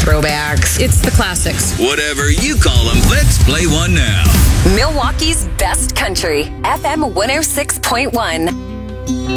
throwbacks. It's the classics. Whatever you call them, let's play one now. Milwaukee's best country, FM 106.1.